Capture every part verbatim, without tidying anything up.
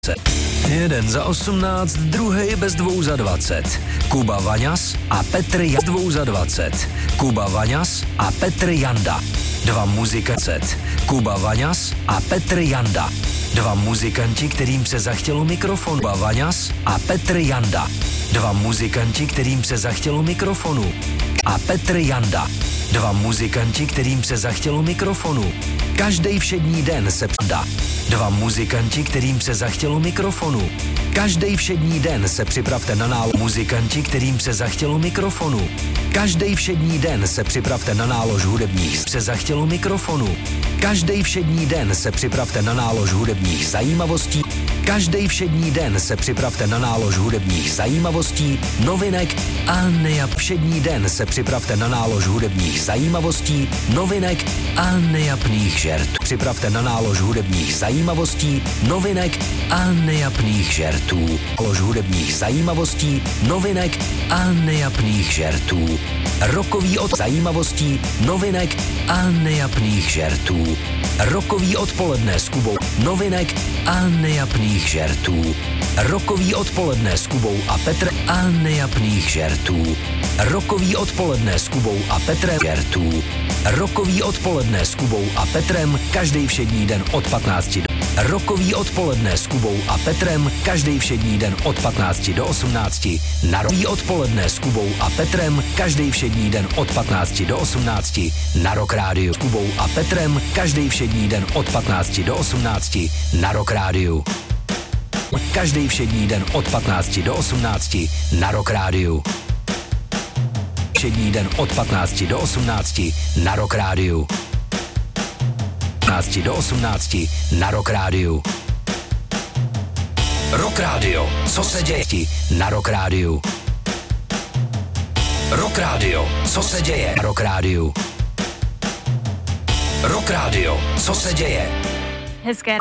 Jeden za osmnáct, druhý bez dvou za dvacet. Kuba Vaňas a Petr Janda dvou za dvacet. Kuba Vaňas a Petr Janda. Dva muzikanti. Kuba Vaňas a Petr Janda. Dva muzikanti, kterým se zachtělo mikrofonu. Kuba Vaňas a Petr Janda. Dva muzikanti, kterým se zachtělo mikrofonu. A Petr Janda. Dva muzikanti, kterým se zachtělo mikrofonu. Každej všední den se pda. Dva muzikanti, kterým se zachtělo mikrofonu. Každej všední den se připravte na nálož. Muzikanti, kterým se zachtělo mikrofonu. Každej všední den se připravte na nálož hudebních se zachtělo mikrofonu. Každej všední den se připravte na nálož hudebních zajímavostí. Každej všední den se připravte na nálož hudebních zajímavostí, novinek a nejap. Všední den se připravte na nálož hudebních zajímavostí, novinek a nejapných žertů. Připravte na nálož hudebních zajímavostí, novinek a nejapných žertů. Nálož hudebních zajímavostí, novinek a nejapných žertů. Rokový od zajímavostí, novinek a nejapných žertů. Rokový odpoledne s Kubou, novinek a nejapných žertů. Rokový odpoledne s Kubou a Petr a nejapných žertů. Rokový odpoledne s Kubou a Petrem žertů. Rokový odpoledne s Kubou a Petrem každý všední den od patnácti. Rokový odpoledne s Kubou a Petrem každý všední den od patnácti do osmnácti. Na rokový odpoledne s Kubou a Petrem každý všední den od patnácti do osmnácti. Na Rock Rádiu s Kubou a Petrem každý všední den od patnácti do osmnácti. Na Rock Rádiu. Každý všední den od patnácti do osmnácti. Na Rock Rádiu. Všední den od patnácti do osmnácti. Na Rock Rádiu. patnácti do osmnácti. Na Rock Rádiu. Rock Rádio. Co se děje? Na Rock Rádiu. Rock Rádio. Co se děje? Na Rock Rádiu. Rock Rádio. Co se děje? Hezké.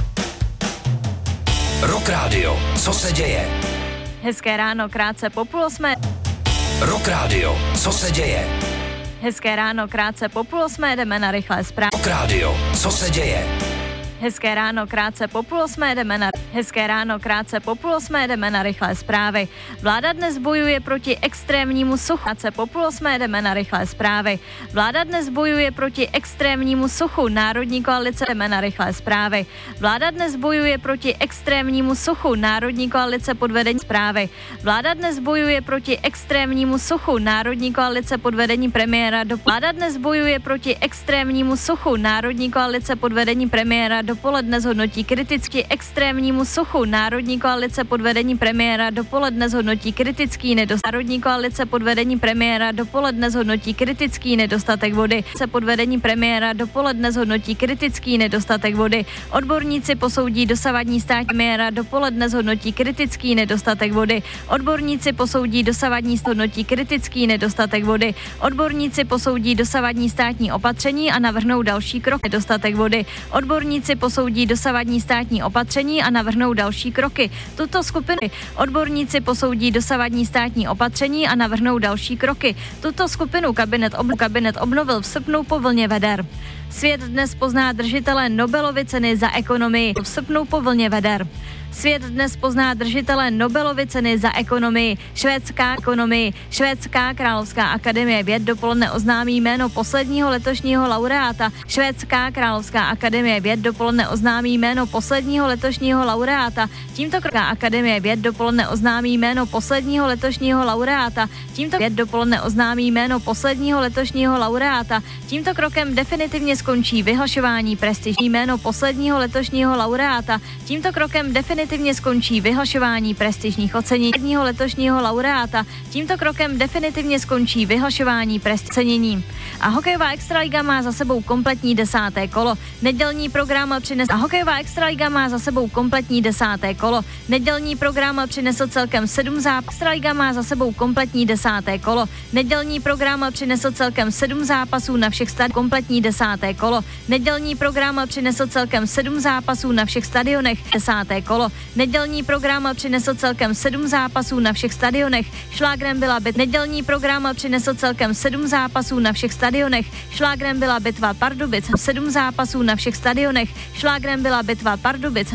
Rock Rádio. Co se děje? Hezké ráno, krátce po půl osmé. Rock Rádio. Co se děje? Hezké ráno, krátce po půl osmé, jdeme na rychlé zprávy. Rock Rádio. Co se děje? Hezké ráno, krátce po půl osmé, jdeme na... Hezké ráno, krátce po půl osmé, jdeme na rychlé zprávy. Vláda dnes bojuje proti extrémnímu suchu. Krátce po půl osmé, jdeme na rychlé zprávy. Vláda dnes bojuje proti extrémnímu suchu. Národní koalice, jdeme na rychlé zprávy. Vláda dnes bojuje proti extrémnímu suchu. Národní koalice pod vedením zprávy. Vláda dnes bojuje proti extrémnímu suchu. Národní koalice pod vedením premiéra do... Vláda dnes bojuje proti extrémnímu suchu. Národní koalice pod vedením premiéra dopoledne zhodnotí kriticky extrémnímu suchu. Národní koalice pod vedením premiéra dopoledne zhodnotí kritický nedostatek. Národní koalice pod vedením premiéra dopoledne zhodnotí kritický nedostatek vody. Se pod vedením premiéra dopoledne zhodnotí kritický nedostatek vody. Odborníci posoudí dosavadní státní premiéra dopoledne zhodnotí kritický nedostatek vody. Odborníci posoudí dosavadní zhodnotí kritický nedostatek vody. Odborníci posoudí dosavadní státní opatření a navrhnou další krok. Nedostatek vody. Odborníci posoudí dosavadní státní opatření a navrhnou další kroky. Tuto skupinu odborníci posoudí dosavadní státní opatření a navrhnou další kroky. Tuto skupinu kabinet, ob, kabinet obnovil v srpnu po vlně veder. Svět dnes pozná držitele Nobelovy ceny za ekonomii v srpnu po vlně veder. Svět dnes pozná držitele Nobelovy ceny za ekonomii. Švédská ekonomii. Švédská královská akademie věd dopoledne oznámí jméno posledního letošního laureáta. Švédská královská akademie věd dopoledne oznámí jméno posledního letošního laureáta. Tímto krokem akademie věd dopoledne oznámí jméno posledního letošního laureáta. Tímto věd dopoledne oznámí jméno posledního letošního laureáta. Tímto krokem definitivně skončí vyhlašování prestižní jméno posledního letošního laureáta. Tímto krokem definitivně definitivně skončí vyhlašování prestižních ocenění jedního letošního laureáta. Tímto krokem definitivně skončí vyhlašování prestižních ocenění. A hokejová extraliga má za sebou kompletní desáté kolo. Nedělní program přinesl a hokejová extraliga má za sebou kompletní desáté kolo. Nedělní program přinesl celkem sedm zápasů. Extraliga má za sebou kompletní desáté kolo. Nedělní program přinesl celkem sedm zápasů na všech stadionech. Kompletní desáté kolo. Nedělní program přinesl celkem sedm zápasů na všech stadionech. Desáté kolo. Nedělní program přinesl celkem sedm zápasů na všech stadionech. Šlágrem byla bit. Nedělní program přinesl celkem sedm zápasů na všech stadionech. Šlágrem byla bitva Pardubic. Sedm zápasů na všech stadionech. Šlágrem byla bitva Pardubic.